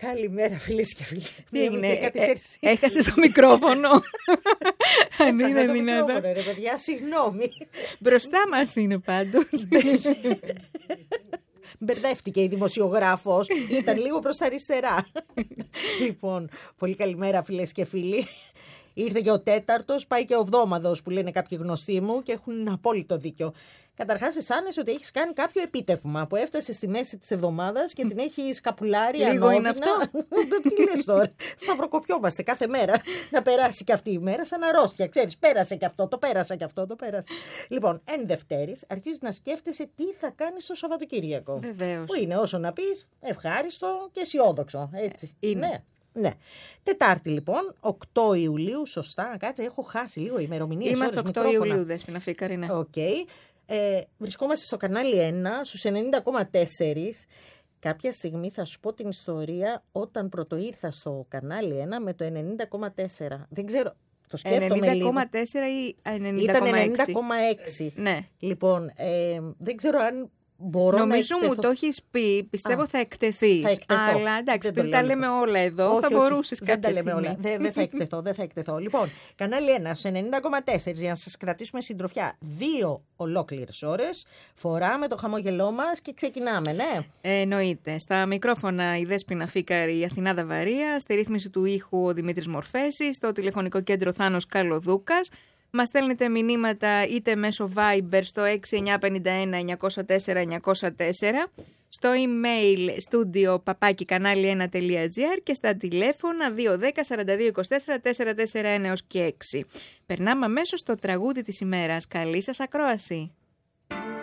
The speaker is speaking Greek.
Καλημέρα φίλες και φίλοι. Τι έγινε, έχασες το μικρόφωνο. Αν είναι δυνατόν. Ρε παιδιά, συγγνώμη. Μπροστά μας είναι πάντως. Μπερδεύτηκε η δημοσιογράφος, ήταν λίγο προς τα αριστερά. Λοιπόν, πολύ καλημέρα φίλες και φίλοι. Ήρθε και ο τέταρτος, πάει και ο εβδόμαδος που λένε κάποιοι γνωστοί μου και έχουν απόλυτο δίκιο. Καταρχάς, αισθάνεσαι ότι έχεις κάνει κάποιο επίτευγμα που έφτασε στη μέση της εβδομάδας και την έχεις καπουλάρει λίγο ανώδυνα. Είναι αυτό. Τι λες τώρα, σταυροκοπιόμαστε κάθε μέρα να περάσει και αυτή η μέρα σαν αρρώστια. Ξέρεις, πέρασε και αυτό, το πέρασα και αυτό, το πέρασα. Λοιπόν, εν Δευτέρης αρχίζεις να σκέφτεσαι τι θα κάνεις το Σαββατοκύριακο. Βεβαίως. Που είναι όσο να πεις ευχάριστο και αισιόδοξο. Έτσι. Είναι. Ναι. Τετάρτη λοιπόν, 8 Ιουλίου, σωστά. Κάτσε, έχω χάσει λίγο ημερομηνίες. Είμαστε 8 Ιουλίου, Δέσποινα Φίκαρη, ναι. Οκ. Βρισκόμαστε στο κανάλι 1, στους 90,4. Κάποια στιγμή θα σου πω την ιστορία όταν πρωτοήρθα στο κανάλι 1 με το 90,4. Δεν ξέρω, το σκέφτομαι 90,4 λίγο. ή 90,6. Ήταν 90,6. Ναι. Λοιπόν, δεν ξέρω αν μπορώ νομίζω να μου το έχεις πει, πιστεύω θα εκτεθείς. Θα εκτεθώ. Αλλά εντάξει, Δεν το πριν τα λέω λέμε λοιπόν. όλα εδώ, Όχι, θα όχι, μπορούσες δεν κάποια τα λέμε στιγμή. όλα. Δεν θα εκτεθώ. Λοιπόν, κανάλι 1, σε 90,4 για να σας κρατήσουμε συντροφιά 2 ολόκληρες ώρες. Φοράμε το χαμόγελό μας και ξεκινάμε, ναι. Εννοείται. Στα μικρόφωνα η Δέσποινα Φίκαρη, η Αθηνά Δαβαρία, στη ρύθμιση του ήχου ο Δημήτρης Μορφέσης, στο τηλεφωνικό κέντρο Θάνος Καλοδούκας. Μας στέλνετε μηνύματα είτε μέσω Viber στο 6951-904-904, στο email studio@kanali1.gr και στα τηλέφωνα 210-4224-441 και 6. Περνάμε αμέσως στο τραγούδι της ημέρας. Καλή σας ακρόαση!